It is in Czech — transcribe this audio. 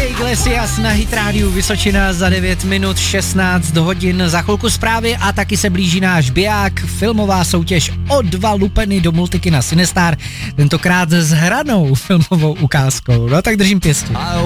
Iglesias na Hit Rádiu Vysočina za 9 minut 16 hodin, za chvilku zprávy a taky se blíží náš biják, filmová soutěž o 2 lupeny do multikina Cinestar, tentokrát s hranou filmovou ukázkou, no tak držím pěstí.